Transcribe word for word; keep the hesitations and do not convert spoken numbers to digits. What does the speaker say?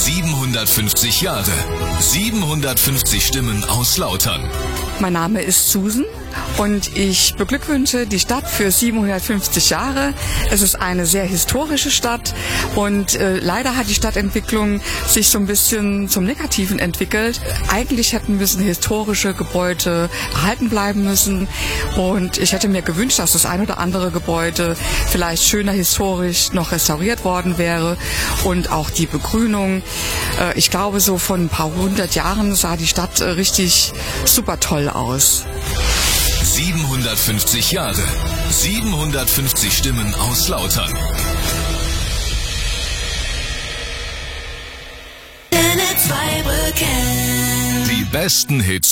siebenhundertfünfzig Jahre, siebenhundertfünfzig Stimmen aus Lautern. Mein Name ist Susan und ich beglückwünsche die Stadt für siebenhundertfünfzig Jahre. Es ist eine sehr historische Stadt und äh, leider hat die Stadtentwicklung sich so ein bisschen zum Negativen entwickelt. Eigentlich hätten müssen historische Gebäude erhalten bleiben müssen und ich hätte mir gewünscht, dass das ein oder andere Gebäude vielleicht schöner historisch noch restauriert worden wäre und auch die Begrünung. Äh, ich glaube, so von ein paar hundert Jahren sah die Stadt äh, richtig super toll aus. siebenhundertfünfzig Jahre, siebenhundertfünfzig Stimmen aus Lautern. Die besten Hits